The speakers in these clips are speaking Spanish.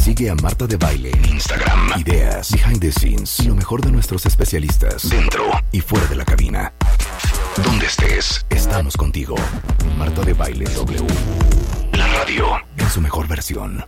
Sigue a Marta de Baile en Instagram. Ideas, behind the scenes y lo mejor de nuestros especialistas dentro y fuera de la cabina. Donde estés, estamos contigo. Marta de Baile W. La radio en su mejor versión.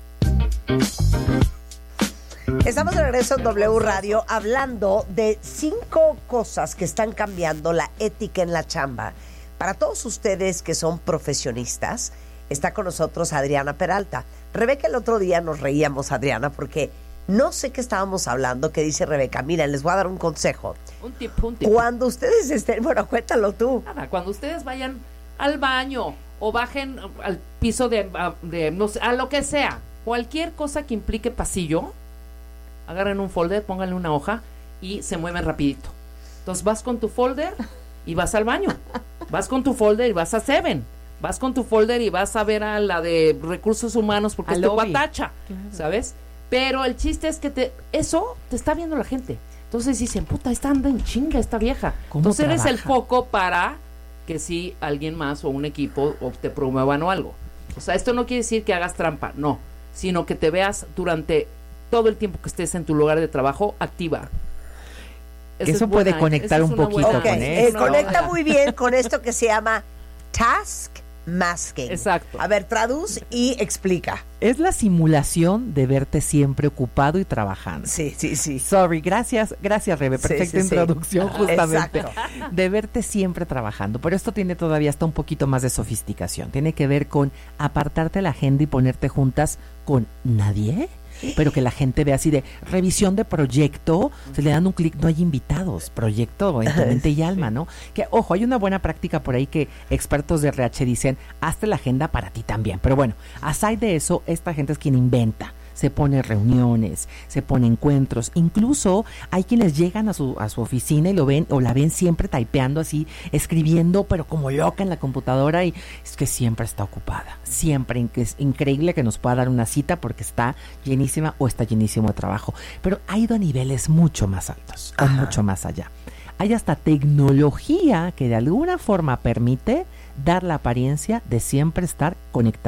Estamos de regreso en W Radio hablando de 5 cosas que están cambiando la ética en la chamba. Para todos ustedes que son profesionistas, está con nosotros Adriana Peralta. Rebeca, el otro día nos reíamos, Adriana, porque no sé qué estábamos hablando, que dice Rebeca, miren, les voy a dar un consejo. Un tip. Cuando ustedes estén, bueno, cuéntalo tú. Nada, cuando ustedes vayan al baño o bajen al piso de no sé, a lo que sea, cualquier cosa que implique pasillo, agarren un folder, pónganle una hoja y se mueven rapidito. Entonces vas con tu folder y vas al baño. Vas con tu folder y vas a Seven. Vas con tu folder y vas a ver a la de recursos humanos porque es tu patacha, ¿sabes? Pero el chiste es que eso te está viendo la gente. Entonces dicen, puta, está andando en chinga esta vieja. Entonces eres el foco para que si alguien más o un equipo o te promuevan o algo. O sea, esto no quiere decir que hagas trampa, no. Sino que te veas durante todo el tiempo que estés en tu lugar de trabajo activa. Eso puede conectar un poquito con eso. Conecta muy bien con esto que se llama task masking. Exacto. A ver, traduz y explica. Es la simulación de verte siempre ocupado y trabajando. Sí. Sorry, gracias Rebe, perfecta introducción justamente. Exacto. De verte siempre trabajando, pero esto tiene todavía hasta un poquito más de sofisticación. Tiene que ver con apartarte la agenda y ponerte juntas con nadie, pero que la gente vea así de revisión de proyecto, se le dan un clic, no hay invitados, proyecto entre mente y alma, ¿no? Que, ojo, hay una buena práctica por ahí que expertos de RH dicen, hazte la agenda para ti también, pero bueno, aside de eso, esta gente es quien inventa, se pone reuniones, se pone encuentros, incluso hay quienes llegan a su oficina y lo ven o la ven siempre typeando así, escribiendo, pero como loca en la computadora y es que siempre está ocupada, siempre, es increíble que nos pueda dar una cita porque está llenísima o está llenísimo de trabajo, pero ha ido a niveles mucho más altos, o mucho más allá. Hay hasta tecnología que de alguna forma permite dar la apariencia de siempre estar conectado.